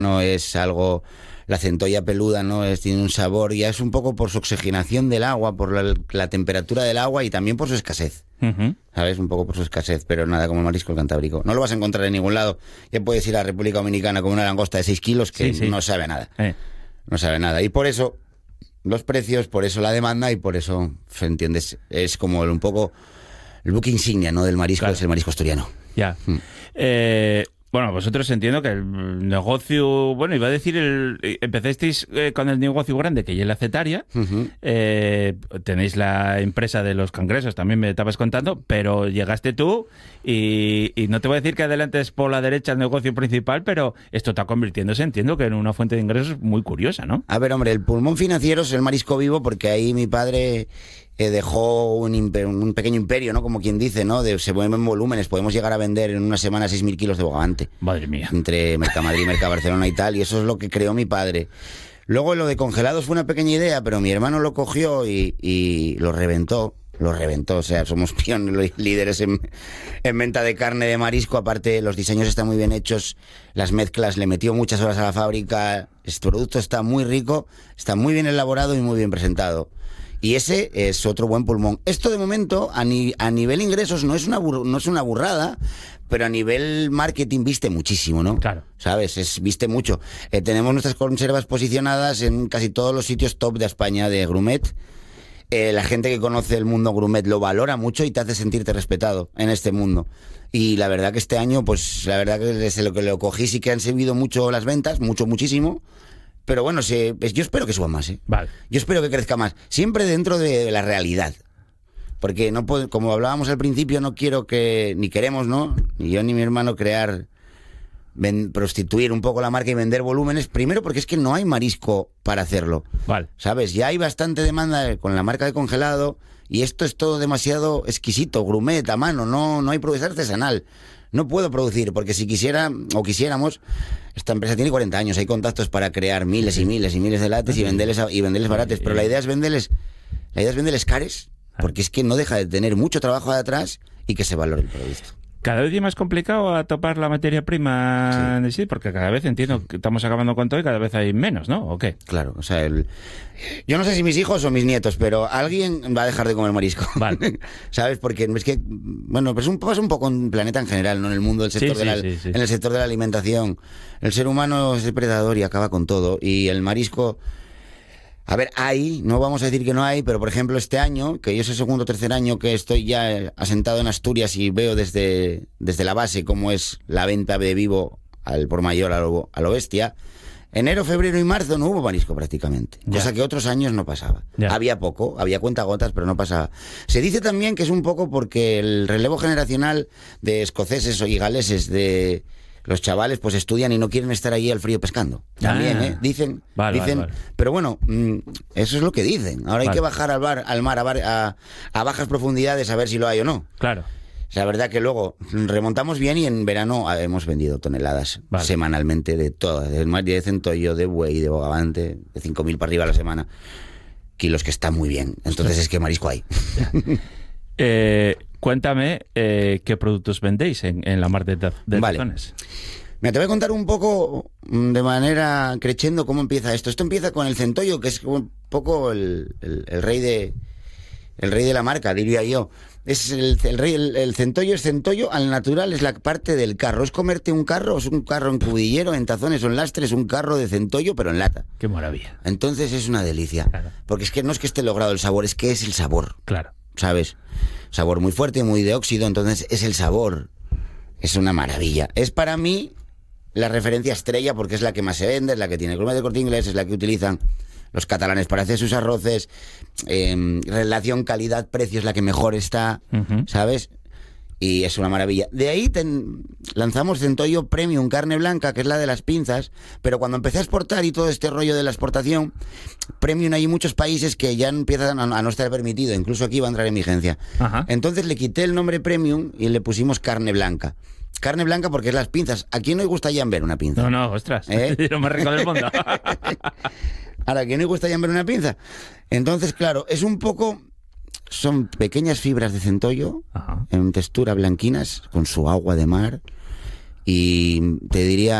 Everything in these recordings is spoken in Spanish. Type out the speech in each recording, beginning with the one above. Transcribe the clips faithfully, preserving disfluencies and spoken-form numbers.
no es algo... La centolla peluda, ¿no? Es, tiene un sabor, ya es un poco por su oxigenación del agua, por la, la temperatura del agua y también por su escasez. Uh-huh. ¿Sabes? Un poco por su escasez, pero nada como el marisco cantábrico. No lo vas a encontrar en ningún lado. Ya puedes ir a República Dominicana con una langosta de seis kilos que sí, sí. no sabe nada. Eh. No sabe nada. Y por eso los precios, por eso la demanda y por eso, ¿entiendes? Es como el, un poco el buque insignia, ¿no? Del marisco, claro. Es el marisco asturiano. Ya. Hmm. Eh... Bueno, vosotros entiendo que el negocio, bueno, iba a decir, el, empezasteis eh, con el negocio grande, que ya es la cetaria, uh-huh. eh, tenéis la empresa de los cangresos, también me estabas contando, pero llegaste tú y, y no te voy a decir que adelantes por la derecha el negocio principal, pero esto está convirtiéndose, entiendo, que en una fuente de ingresos muy curiosa, ¿no? A ver, hombre, el pulmón financiero es el marisco vivo, porque ahí mi padre... Eh, dejó un, imper, un pequeño imperio, ¿no? Como quien dice, ¿no? De, se mueven volúmenes. Podemos llegar a vender en una semana seis mil kilos de bogavante. Madre mía. Entre Mercamadrid, Mercabarcelona y tal. Y eso es lo que creó mi padre. Luego lo de congelados fue una pequeña idea, pero mi hermano lo cogió y, y lo reventó. Lo reventó. O sea, somos pioneros, líderes en, en venta de carne de marisco. Aparte, los diseños están muy bien hechos. Las mezclas, le metió muchas horas a la fábrica. Este producto está muy rico, está muy bien elaborado y muy bien presentado. Y ese es otro buen pulmón. Esto de momento, a, ni, a nivel ingresos, no es, una bur, no es una burrada, pero a nivel marketing viste muchísimo, ¿no? Claro. ¿Sabes? Es, viste mucho. Eh, tenemos nuestras conservas posicionadas en casi todos los sitios top de España de Grumet. Eh, la gente que conoce el mundo Grumet lo valora mucho y te hace sentirte respetado en este mundo. Y la verdad que este año, pues la verdad que desde lo que lo cogí sí que han subido mucho las ventas, mucho, muchísimo. Pero bueno, se, yo espero que suba más, ¿eh? Vale. Yo espero que crezca más. Siempre dentro de la realidad. Porque, no puedo, como hablábamos al principio, no quiero que, ni queremos, ¿no? Ni yo ni mi hermano crear, ven, prostituir un poco la marca y vender volúmenes. Primero porque es que no hay marisco para hacerlo. Vale. ¿Sabes? Ya hay bastante demanda con la marca de congelado y esto es todo demasiado exquisito, grumet, a mano. No, no hay producción artesanal. No puedo producir, porque si quisiera, o quisiéramos, esta empresa tiene cuarenta años, hay contactos para crear miles y miles y miles de lates y venderles, y venderles barates, pero la idea es venderles, la idea es venderles cares, porque es que no deja de tener mucho trabajo de atrás y que se valore el producto. Cada vez es más complicado a topar la materia prima, sí, sí porque cada vez entiendo que estamos acabando con todo y cada vez hay menos, ¿no? ¿O qué? Claro, o sea, el... yo no sé si mis hijos o mis nietos, pero alguien va a dejar de comer marisco. Vale. ¿Sabes? Porque es que, bueno, pues un, pasa un poco en el planeta en general, ¿no? En el mundo del sector, sí, de la, sí, sí, sí. en el sector de la alimentación. El ser humano es depredador y acaba con todo. Y el marisco... A ver, hay, no vamos a decir que no hay, pero por ejemplo este año, que yo es el segundo o tercer año que estoy ya asentado en Asturias y veo desde, desde la base cómo es la venta de vivo al por mayor a lo, a lo bestia, enero, febrero y marzo no hubo marisco prácticamente, ya. Cosa que otros años no pasaba. Ya. Había poco, había cuentagotas, pero no pasaba. Se dice también que es un poco porque el relevo generacional de escoceses y galeses de... Los chavales pues estudian y no quieren estar allí al frío pescando. También, ah, ¿eh? Dicen, vale, dicen vale, vale. Pero bueno, eso es lo que dicen. Ahora hay vale. que bajar al, bar, al mar a, bar, a, a bajas profundidades a ver si lo hay o no. Claro. La verdad que luego remontamos bien y en verano hemos vendido toneladas vale. semanalmente de todo, de, de centollo, de buey, de bogavante, de cinco mil para arriba a la semana. Kilos que está muy bien. Entonces es que marisco hay. eh... Cuéntame eh, qué productos vendéis en, en la mar de, de vale. Tazones. Mira, te voy a contar un poco de manera creciendo cómo empieza esto. Esto empieza con el centollo, que es un poco el, el, el rey de el rey de la marca, diría yo. Es el, el rey, el, el centollo es centollo al natural, es la parte del carro. Es comerte un carro, es un carro en cubillero, en tazones o en lastres, un carro de centollo, pero en lata. Qué maravilla. Entonces es una delicia. Claro. Porque es que no es que esté logrado el sabor, es que es el sabor. Claro. ¿Sabes? Sabor muy fuerte, muy de óxido, entonces es el sabor. Es una maravilla. Es para mí la referencia estrella porque es la que más se vende, es la que tiene el grumet de Corte Inglés, es la que utilizan los catalanes para hacer sus arroces. Eh, relación calidad-precio es la que mejor está, uh-huh. ¿sabes? Y es una maravilla. De ahí ten, lanzamos Centollo Premium Carne Blanca, que es la de las pinzas, pero cuando empecé a exportar y todo este rollo de la exportación, Premium hay muchos países que ya empiezan a, a no estar permitido, incluso aquí va a entrar en vigencia. Ajá. Entonces le quité el nombre Premium y le pusimos Carne Blanca. Carne blanca porque es las pinzas. ¿A quién no le gusta ya ver una pinza? No, no, ostras. ¿Eh? Lo más rico del mundo. Ahora, ¿a quién no le gusta ya ver una pinza? Entonces, claro, es un poco... Son pequeñas fibras de centollo, ajá, en textura blanquinas, con su agua de mar. Y te diría,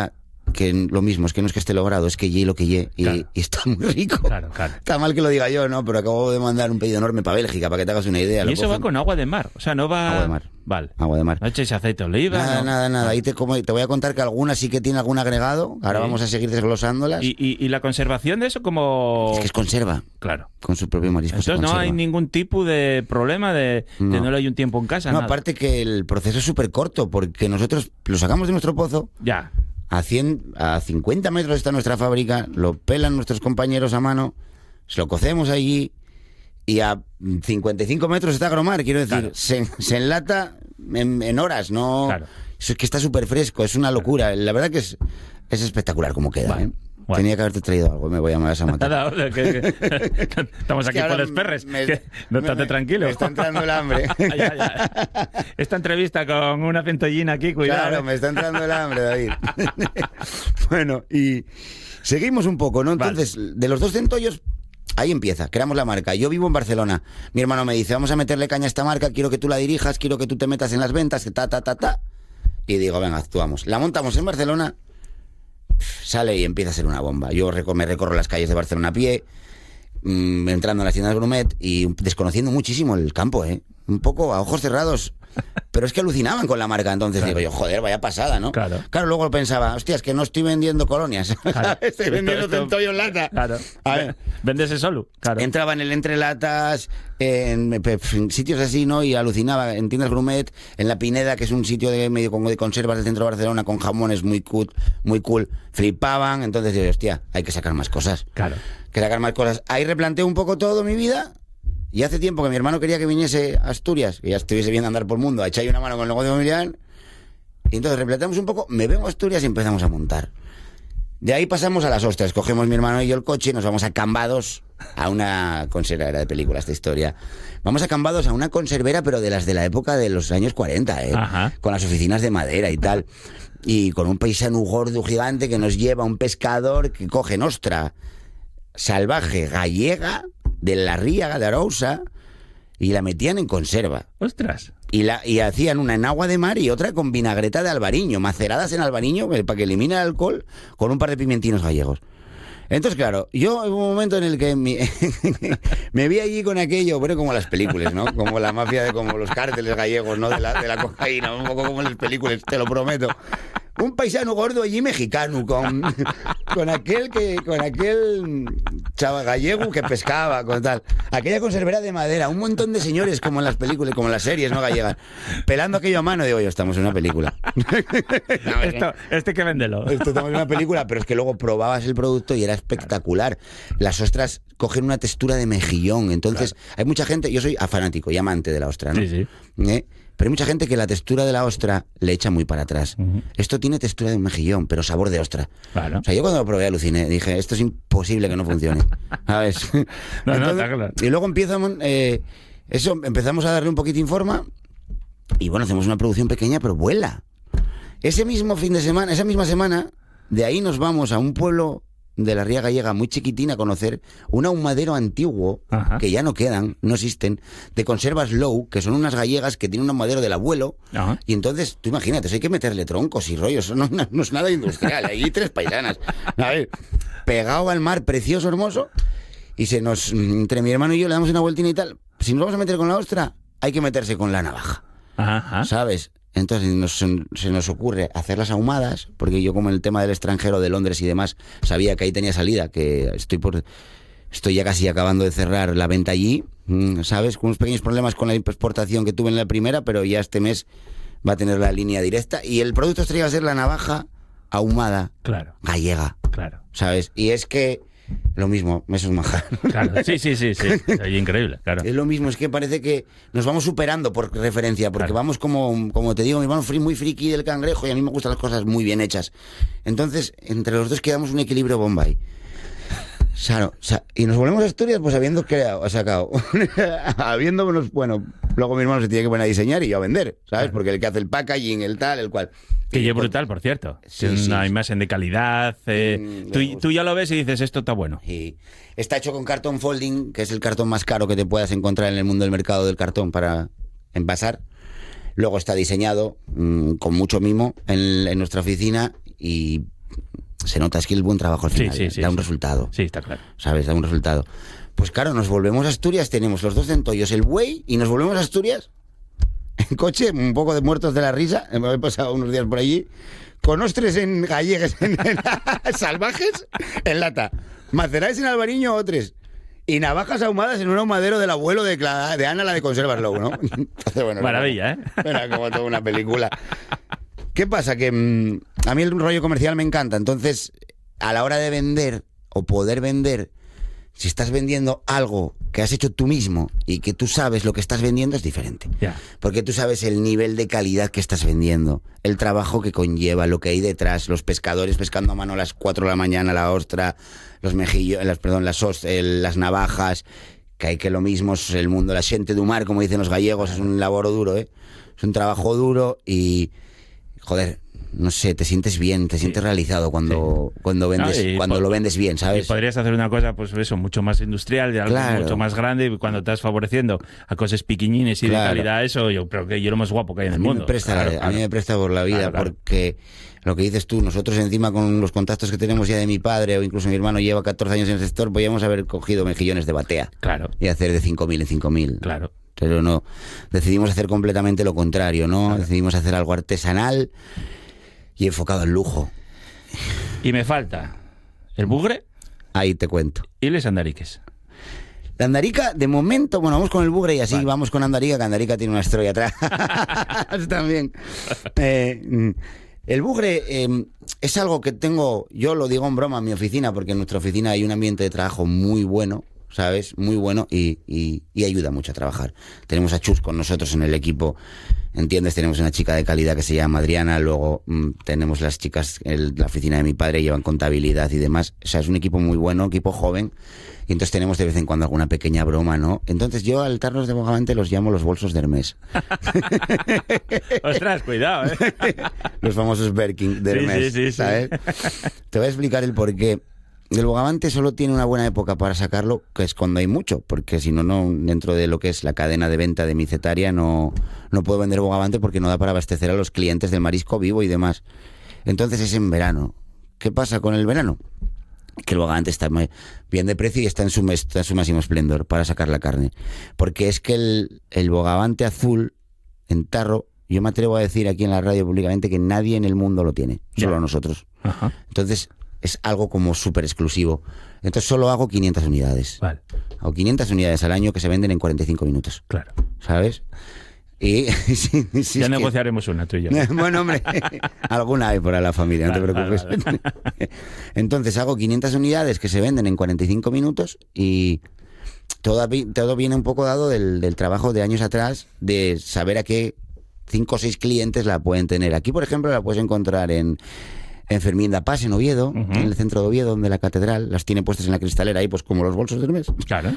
que lo mismo, es que no es que esté logrado, es que ye lo que ye, y, claro. y está muy rico. Claro, claro. Está mal que lo diga yo, ¿no? Pero acabo de mandar un pedido enorme para Bélgica, para que te hagas una idea. Y Lo eso cogen... va con agua de mar, o sea, no va... Agua de mar. Vale. Agua de mar. No echéis aceite de oliva. Nada, no. nada, nada. Ahí te, como, te voy a contar que alguna sí que tiene algún agregado. Ahora Sí. vamos a seguir desglosándolas. ¿Y, y, y la conservación de eso como...? Es que es conserva. Claro. Con su propio marisco. Entonces se no conserva. hay ningún tipo de problema de No. tenerlo ahí un tiempo en casa. No, nada. aparte que el proceso es súper corto, porque nosotros lo sacamos de nuestro pozo, Ya. a, cien, a cincuenta metros está nuestra fábrica, lo pelan nuestros compañeros a mano, se lo cocemos allí, y a cincuenta y cinco metros está Agromar, quiero decir, Claro. se, se enlata en, en horas, no... Claro. Eso es que está súper fresco, es una locura. La verdad que es, es espectacular como queda, Bueno, ¿eh? bueno. Tenía que haberte traído algo, me voy a, me vas a matar. Nada, o sea, que- que- estamos aquí Es que por ahora los perres. me- que no me- estate me- tranquilo. me está entrando el hambre. Ya, ya. Esta entrevista con una centollina aquí, cuidado. Claro, ¿eh? me está entrando el hambre, David. Bueno, y seguimos un poco, ¿no? Entonces, vale. De los dos centollos, ahí empieza, creamos la marca. Yo vivo en Barcelona. Mi hermano me dice, vamos a meterle caña a esta marca, quiero que tú la dirijas, quiero que tú te metas en las ventas, que ta, ta, ta, ta. Y digo, venga, actuamos. La montamos en Barcelona, sale y empieza a ser una bomba. Yo me recorro las calles de Barcelona a pie, mmm, entrando en las tiendas Grumet y desconociendo muchísimo el campo, ¿eh? Un poco a ojos cerrados. Pero es que alucinaban con la marca. Entonces claro. digo yo, joder, vaya pasada, ¿no? Claro. Claro, luego lo pensaba, hostia, es que no estoy vendiendo colonias. Claro. Estoy vendiendo Esto, esto... centollo en lata. Claro. A ver. Véndese solo. Claro. Entraba en el entrelatas, en, en sitios así, ¿no? Y alucinaba en tiendas Grumet, en La Pineda, que es un sitio de medio como de conservas del centro de Barcelona, con jamones muy cool, muy cool. Flipaban. Entonces digo, hostia, hay que sacar más cosas. Claro. Hay que sacar más cosas. Ahí replanteo un poco todo mi vida. Y hace tiempo que mi hermano quería que viniese a Asturias, que ya estuviese viendo andar por el mundo, a echarle una mano con el negocio familiar. Y entonces replanteamos un poco, me vengo a Asturias y empezamos a montar. De ahí pasamos a las ostras. Cogemos mi hermano y yo el coche y nos vamos a Cambados, a una conservera de película esta historia. Vamos a Cambados a una conservera, pero de las de la época de los años cuarenta, ¿eh? Ajá. Con las oficinas de madera y tal. Y con un paisano gordo gigante que nos lleva, un pescador que coge ostra salvaje gallega de la Ríaga de Arousa y la metían en conserva. ¡Ostras! Y, la, y hacían una en agua de mar y otra con vinagreta de albariño, maceradas en albariño para que elimine el alcohol, con un par de pimientinos gallegos. Entonces, claro, yo en un momento en el que mi, me vi allí con aquello, bueno, como las películas, ¿no? Como la mafia, de como los cárteles gallegos, ¿no? De la, de la cocaína, un poco como en las películas, te lo prometo. Un paisano gordo allí mexicano, con, con aquel que con aquel chaval gallego que pescaba, con tal. Aquella conservera de madera, un montón de señores como en las películas, como en las series, ¿no? Gallegas, pelando aquello a mano, digo yo, estamos en una película. No, esto, este que véndelo. Esto estamos en una película, pero es que luego probabas el producto y era espectacular. Las ostras cogen una textura de mejillón, entonces claro. Hay mucha gente, yo soy fanático y amante de la ostra, ¿no? Sí, sí. ¿Eh? Pero hay mucha gente que la textura de la ostra le echa muy para atrás. Uh-huh. Esto tiene textura de un mejillón, pero sabor de ostra. Claro. O sea, yo cuando lo probé aluciné. Dije, esto es imposible que no funcione. ¿Sabes? No, Entonces, no, está claro. Y luego empiezan, eh, eso, empezamos a darle un poquitín forma y bueno, hacemos una producción pequeña, pero vuela. Ese mismo fin de semana, esa misma semana, de ahí nos vamos a un pueblo de la Ría Gallega muy chiquitín a conocer un ahumadero antiguo. Ajá. Que ya no quedan, no existen, de conservas low, que son unas gallegas que tienen un ahumadero del abuelo. Ajá. Y entonces, tú imagínate, hay que meterle troncos y rollos, no, no, no es nada industrial, hay tres paisanas, a ver, pegado al mar, precioso, hermoso, y se nos, entre mi hermano y yo le damos una vueltina y tal. Si nos vamos a meter con la ostra, hay que meterse con la navaja. Ajá. ¿Sabes? Entonces nos, se nos ocurre hacer las ahumadas, porque yo como en el tema del extranjero, de Londres y demás, sabía que ahí tenía salida, que estoy por estoy ya casi acabando de cerrar la venta allí, ¿sabes? Con unos pequeños problemas con la exportación que tuve en la primera, pero ya este mes va a tener la línea directa. Y el producto estrella va a ser la navaja ahumada, claro, gallega, claro, ¿sabes? Y es que lo mismo, eso es majar. Claro, sí, sí, sí, sí. Es increíble, claro. Es lo mismo, es que parece que nos vamos superando por referencia, porque claro. Vamos como, como te digo, mi hermano muy friki del cangrejo y a mí me gustan las cosas muy bien hechas. Entonces, entre los dos quedamos un equilibrio Bombay. Claro, o sea, y nos volvemos a Asturias pues habiendo creado, sacado, habiéndonos, bueno, luego mi hermano se tiene que poner a diseñar y yo a vender, ¿sabes? Claro. Porque el que hace el packaging, el tal, el cual. Que es brutal, por cierto. Sí, Tiene sí, una sí. imagen de calidad. Eh, mm, tú, tú ya lo ves y dices, esto está bueno. Sí. Está hecho con cartón folding, que es el cartón más caro que te puedas encontrar en el mundo del mercado del cartón para envasar. Luego está diseñado mmm, con mucho mimo en, en nuestra oficina y se nota, es que el buen trabajo al final sí, sí, sí, da un sí. resultado. Sí, está claro. ¿Sabes? Da un resultado. Pues claro, nos volvemos a Asturias, tenemos los dos centollos, el buey, y nos volvemos a Asturias en coche, un poco de muertos de la risa. Me he pasado unos días por allí, con ostres en gallegues, en, en, salvajes, en lata. Maceráis en Albariño, otros. Y navajas ahumadas en un ahumadero del abuelo de, Cla de Ana, la de Conservas Low, ¿no? Entonces, bueno, maravilla, como, ¿eh? Era como toda una película. ¿Qué pasa? Que mmm, a mí el rollo comercial me encanta. Entonces, a la hora de vender o poder vender, si estás vendiendo algo que has hecho tú mismo y que tú sabes lo que estás vendiendo, es diferente. Yeah. Porque tú sabes el nivel de calidad que estás vendiendo, el trabajo que conlleva, lo que hay detrás, los pescadores pescando a mano a las cuatro de la mañana la ostra, los mejillos, las, perdón, las, os, el, las navajas, que hay que lo mismo es el mundo, la xente do mar, como dicen los gallegos, es un laboro duro, ¿eh? Es un trabajo duro y, joder, no sé, te sientes bien, te sientes sí. realizado cuando, sí. cuando vendes, no, cuando lo vendes bien, ¿sabes? Y podrías hacer una cosa, pues eso, mucho más industrial, de algo claro. mucho más grande, cuando estás favoreciendo a cosas piquiñines y claro. de calidad, eso yo creo que yo lo más guapo que hay en a el mí mundo. Me presta, claro, a claro. mí me presta por la vida, claro, claro. porque lo que dices tú, nosotros encima con los contactos que tenemos ya de mi padre, o incluso mi hermano lleva catorce años en el sector, podíamos haber cogido mejillones de batea. Claro. Y hacer de cinco mil en cinco mil. Claro. Pero no, decidimos hacer completamente lo contrario, ¿no? Claro. Decidimos hacer algo artesanal y enfocado en lujo. Y me falta el bugre. Ahí te cuento. Y les andariques. La andarica, de momento, bueno, vamos con el bugre y así vale. vamos con andarica, que andarica tiene una estrella atrás. También. Eh, el bugre eh, es algo que tengo, yo lo digo en broma en mi oficina, porque en nuestra oficina hay un ambiente de trabajo muy bueno, ¿sabes? Muy bueno y, y, y ayuda mucho a trabajar. Tenemos a Chus con nosotros en el equipo, ¿entiendes? Tenemos una chica de calidad que se llama Adriana, luego mmm, tenemos las chicas en la oficina de mi padre, llevan contabilidad y demás. O sea, es un equipo muy bueno, equipo joven, y entonces tenemos de vez en cuando alguna pequeña broma, ¿no? Entonces yo al tarros de Bogavante los llamo los bolsos de Hermès. Ostras, cuidado, ¿eh? Los famosos Birkin de Hermès, sí, sí, sí, ¿sabes? Sí. Te voy a explicar el porqué. El Bogavante solo tiene una buena época para sacarlo, que es cuando hay mucho, porque si no, no dentro de lo que es la cadena de venta de Micetaria no, no puedo vender Bogavante porque no da para abastecer a los clientes del marisco vivo y demás. Entonces es en verano. ¿Qué pasa con el verano? Que el Bogavante está bien de precio y está en su, está en su máximo esplendor para sacar la carne. Porque es que el, el Bogavante azul en tarro, yo me atrevo a decir aquí en la radio públicamente que nadie en el mundo lo tiene, solo ya. nosotros. Ajá. Entonces es algo como súper exclusivo. Entonces solo hago quinientas unidades. Vale. Hago quinientas unidades al año que se venden en cuarenta y cinco minutos. Claro. ¿Sabes? Y sí, sí, ya es negociaremos que... una, tú y yo. Bueno, hombre, alguna hay por la familia, no vale, te preocupes. Vale, vale. Entonces hago quinientas unidades que se venden en cuarenta y cinco minutos y todo, todo viene un poco dado del, del trabajo de años atrás, de saber a qué cinco o seis clientes la pueden tener. Aquí, por ejemplo, la puedes encontrar en... en Fermín da Paz, en Oviedo, uh-huh. en el centro de Oviedo, donde la catedral, las tiene puestas en la cristalera ahí, pues como los bolsos de Hermès. Claro.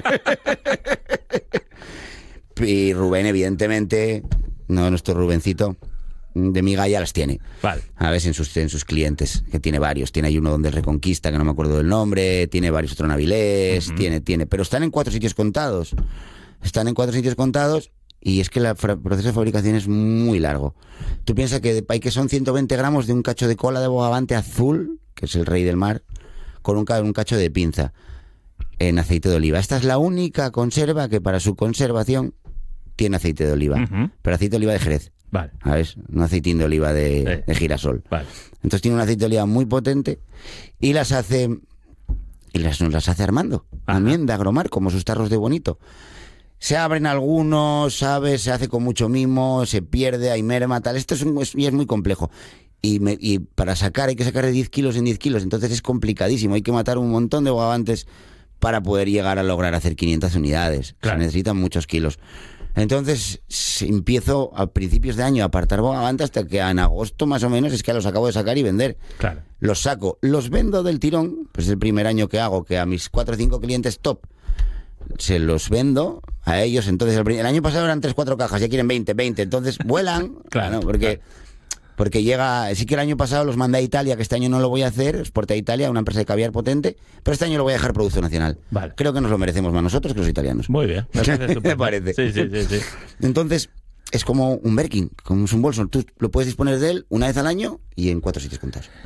Y Rubén, evidentemente, no nuestro Rubencito, de Miga ya las tiene. Vale. A veces en sus, en sus clientes, que tiene varios. Tiene ahí uno donde Reconquista, que no me acuerdo del nombre, tiene varios otro Navilés, uh-huh. tiene, tiene. Pero están en cuatro sitios contados. Están en cuatro sitios contados. Y es que el proceso de fabricación es muy largo. Tú piensas que hay que son ciento veinte gramos de un cacho de cola de Bogavante azul, que es el rey del mar, con un, un cacho de pinza en aceite de oliva. Esta es la única conserva que para su conservación tiene aceite de oliva, uh-huh. pero aceite de oliva de Jerez. Vale. ¿Sabes? No aceitín de oliva de, sí. de girasol. Vale. Entonces tiene un aceite de oliva muy potente y las hace y las, nos las hace Armando, Ajá. también de Agromar, como sus tarros de bonito. Se abren algunos, ¿sabes? Se hace con mucho mimo, se pierde, hay merma, tal. Esto es, un, es, y es muy complejo. Y, me, y para sacar hay que sacar de diez kilos en diez kilos. Entonces es complicadísimo. Hay que matar un montón de bogavantes para poder llegar a lograr hacer quinientas unidades. Claro. Se necesitan muchos kilos. Entonces empiezo a principios de año a apartar bogavantes hasta que en agosto más o menos es que los acabo de sacar y vender. Claro. Los saco, los vendo del tirón. Pues es el primer año que hago que a mis cuatro o cinco clientes top se los vendo a ellos. Entonces el, el año pasado eran tres cuatro cajas, ya quieren veinte, veinte, entonces vuelan. Claro, ¿no? Porque, claro. porque llega, sí que el año pasado los mandé a Italia, que este año no lo voy a hacer, exporté a Italia, una empresa de caviar potente, pero este año lo voy a dejar producto nacional. Vale. Creo que nos lo merecemos más nosotros que los italianos. Muy bien, me, me parece. Sí, sí, sí, sí. Entonces es como un Birkin, como es un bolso, tú lo puedes disponer de él una vez al año y en cuatro sitios contados.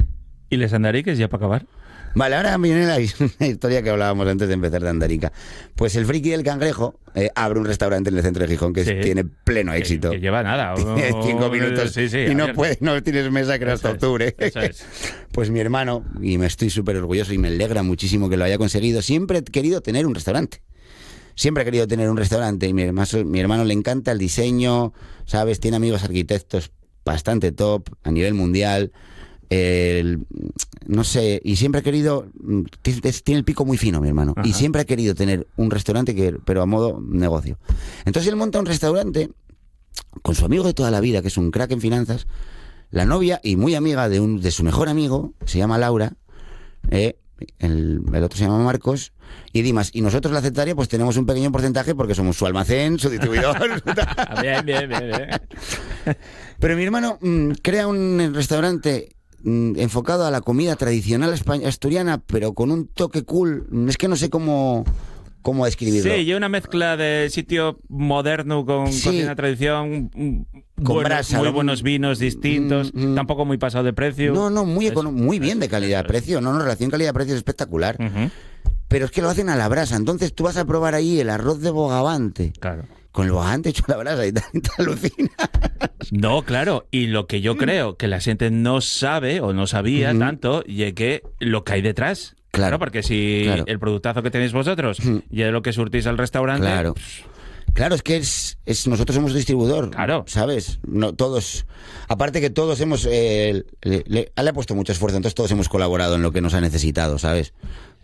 ¿Y les andariques ya para acabar? Vale, ahora viene la historia que hablábamos antes de empezar de Andarica. Pues el friki del cangrejo eh, abre un restaurante en el centro de Gijón que sí. tiene pleno éxito. Que, que lleva nada. Tiene cinco minutos sí, sí, y no, puede, no tienes mesa que no hasta octubre. Eso es. Pues mi hermano, y me estoy súper orgulloso y me alegra muchísimo que lo haya conseguido, siempre he querido tener un restaurante. Siempre he querido tener un restaurante y mi hermano, mi hermano le encanta el diseño, ¿sabes? Tiene amigos arquitectos bastante top a nivel mundial. El, no sé, y siempre he querido, tiene el pico muy fino mi hermano, Ajá. y siempre ha querido tener un restaurante, que, pero a modo negocio. Entonces él monta un restaurante con su amigo de toda la vida, que es un crack en finanzas, la novia y muy amiga de, un, de su mejor amigo, se llama Laura, eh, el, el otro se llama Marcos, y Dimas. Y nosotros la aceptaría, pues tenemos un pequeño porcentaje porque somos su almacén, su distribuidor. bien, bien, bien, bien. Pero mi hermano mmm, crea un restaurante enfocado a la comida tradicional asturiana, pero con un toque cool. Es que no sé cómo, cómo describirlo. Sí, y una mezcla de sitio moderno con sí. cocina tradición, con buenos, brasa, muy ¿no? buenos vinos distintos, mm, mm. tampoco muy pasado de precio. No, no, muy, econo- muy bien de calidad-precio. No, no, relación calidad-precio es espectacular. Uh-huh. Pero es que lo hacen a la brasa. Entonces tú vas a probar ahí el arroz de bogavante. Claro. Con el bogavante hecho a la brasa y te, te alucinas. No, claro. Y lo que yo creo que la gente no sabe o no sabía uh-huh. tanto, y es que lo que hay detrás. Claro. Claro, porque si claro. el productazo que tenéis vosotros uh-huh. y es lo que surtís al restaurante... Claro. Pues... Claro, es que es, es nosotros somos distribuidor, claro. ¿sabes? No todos, aparte que todos hemos, eh, le, le, le ha puesto mucho esfuerzo, entonces todos hemos colaborado en lo que nos ha necesitado, ¿sabes?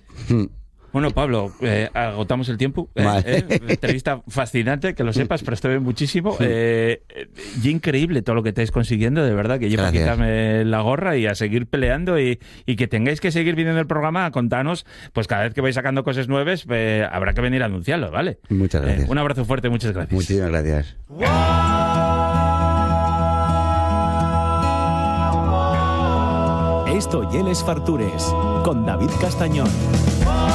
Bueno, Pablo, eh, agotamos el tiempo. Eh, vale. eh, entrevista fascinante, que lo sepas, pero estoy muchísimo. Eh, y increíble todo lo que estáis consiguiendo, de verdad, que yo para quitarme la gorra y a seguir peleando y, y que tengáis que seguir viendo el programa a contarnos, pues cada vez que vais sacando cosas nuevas, eh, habrá que venir a anunciarlo, ¿vale? Muchas gracias. Eh, un abrazo fuerte, muchas gracias. Muchísimas gracias. Esto y él es Fartures, con David Castañón.